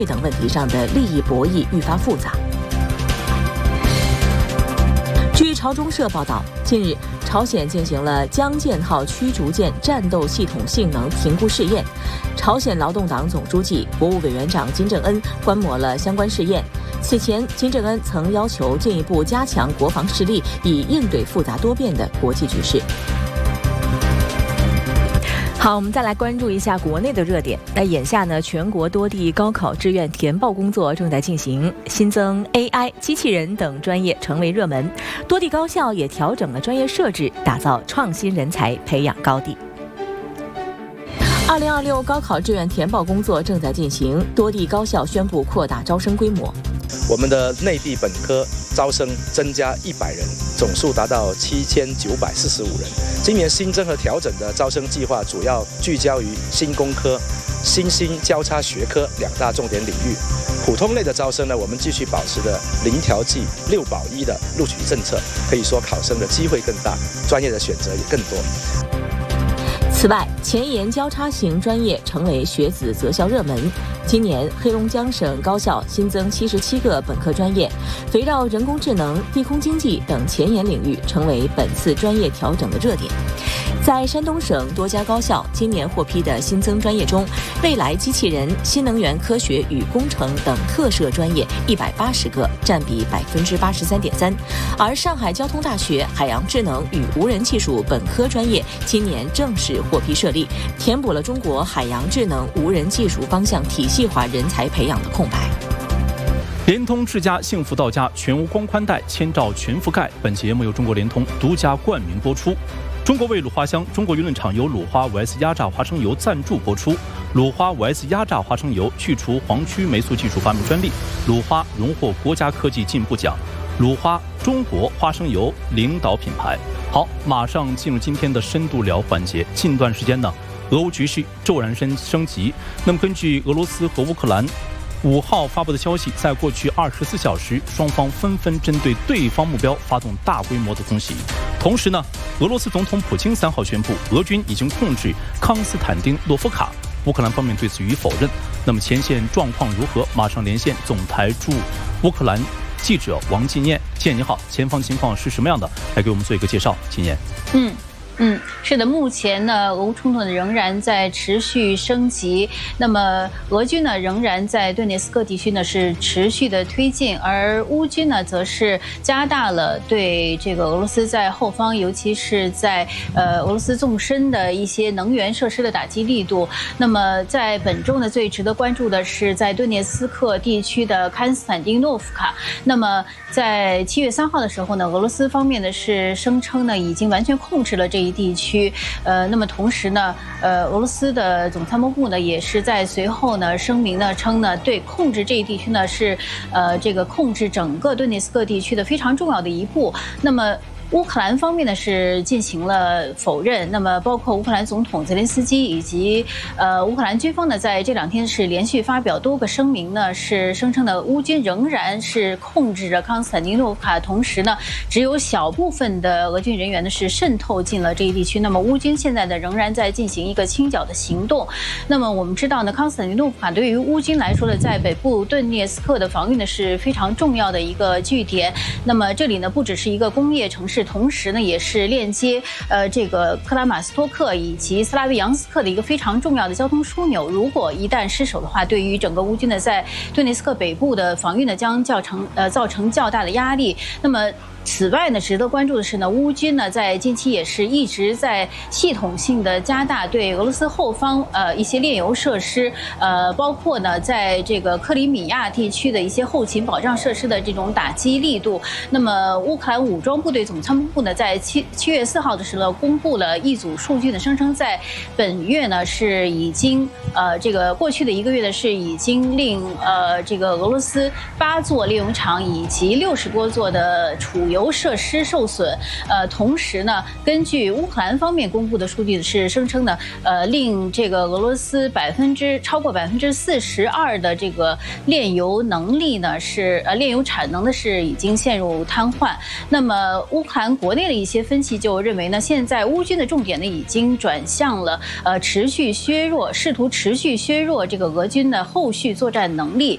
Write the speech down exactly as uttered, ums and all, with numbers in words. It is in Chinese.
等问题上的利益博弈愈发复杂。据朝中社报道，近日朝鲜进行了江舰号驱逐舰战斗系统性能评估试验，朝鲜劳动党总书记、国务委员长金正恩观摩了相关试验。此前，金正恩曾要求进一步加强国防实力，以应对复杂多变的国际局势。好，我们再来关注一下国内的热点。那眼下呢，全国多地高考志愿填报工作正在进行，新增 A I、机器人等专业成为热门，多地高校也调整了专业设置，打造创新人才培养高地。二零二六高考志愿填报工作正在进行，多地高校宣布扩大招生规模。 我们的内地本科招生增加一百人，总数达到七千九百四十五人。今年新增和调整的招生计划主要聚焦于新工科、新兴交叉学科两大重点领域。普通类的招生呢，我们继续保持着零调剂、六保一的录取政策，可以说考生的机会更大，专业的选择也更多。 此外，前沿交叉型专业成为学子择校热门。今年，黑龙江省高校新增七十七个本科专业，围绕人工智能、地空经济等前沿领域成为本次专业调整的热点。在山东省多家高校今年获批的新增专业中，未来机器人、新能源科学与工程等特设专业一百八十个，占比百分之八十三点三。而上海交通大学海洋智能与无人技术本科专业今年正式获批设立，填补了中国海洋智能无人技术方向体系化人才培养的空白。 联通智家幸福到家，全屋光宽带，千兆全覆盖。本节目由中国联通独家冠名播出。中国味卤花香中国舆论场由鲁花五 S 压榨花生油赞助播出。鲁花五 S 压榨花生油去除黄曲霉素技术发明专利，鲁花荣获国家科技进步奖。鲁花中国花生油领导品牌。好，马上进入今天的深度聊环节。近段时间呢，俄乌局势骤然升升级。那么根据俄罗斯和乌克兰五号发布的消息，在过去二十四小时，双方纷纷针对对方目标发动大规模的空袭。同时呢，俄罗斯总统普京三号宣布，俄军已经控制康斯坦丁诺夫卡。乌克兰方面对此予以否认。那么前线状况如何？马上连线总台驻乌克兰记者王纪念。纪念你好，前方情况是什么样的？来给我们做一个介绍，纪念。 嗯。嗯，是的，目前呢，俄乌冲突呢仍然在持续升级。那么，俄军呢仍然在顿涅斯克地区呢是持续的推进，而乌军呢则是加大了对这个俄罗斯在后方，尤其是在呃俄罗斯纵深的一些能源设施的打击力度。那么，在本周呢，最值得关注的是在顿涅斯克地区的康斯坦丁诺夫卡。那么，在七月三号的时候呢，俄罗斯方面呢是声称呢已经完全控制了这一地区，呃，那么同时呢，呃，俄罗斯的总参谋部呢也是在随后呢声明呢称呢，对控制这一地区呢是，呃，这个控制整个顿涅斯克地区的非常重要的一步。那么乌克兰方面呢是进行了否认，那么包括乌克兰总统泽连斯基以及呃乌克兰军方呢，在这两天是连续发表多个声明呢，是声称的乌军仍然是控制着康斯坦丁诺夫卡，同时呢，只有小部分的俄军人员呢是渗透进了这一地区。那么乌军现在呢仍然在进行一个清剿的行动。那么我们知道呢，康斯坦丁诺夫卡对于乌军来说呢，在北部顿涅斯克的防御呢是非常重要的一个据点。那么这里呢不只是一个工业城市，同时呢也是链接呃这个克拉马斯托克以及斯拉维扬斯克的一个非常重要的交通枢纽。如果一旦失守的话，对于整个乌军呢在顿涅斯克北部的防御呢将造成呃造成较大的压力。那么此外呢，值得关注的是呢，乌军呢在近期也是一直在系统性的加大对俄罗斯后方呃一些炼油设施，呃，包括呢在这个克里米亚地区的一些后勤保障设施的这种打击力度。那么，乌克兰武装部队总参谋部呢，在七七月四号的时候公布了一组数据呢，声称在本月呢是已经呃这个过去的一个月呢是已经令呃这个俄罗斯八座炼油厂以及六十多座的储油设施受损，呃，同时呢，根据乌克兰方面公布的数据是声称呢，呃，令这个俄罗斯百分之超过百分之四十二的这个炼油能力呢是呃炼油产能呢是已经陷入瘫痪。那么乌克兰国内的一些分析就认为呢，现在乌军的重点呢已经转向了呃持续削弱，试图持续削弱这个俄军的后续作战能力。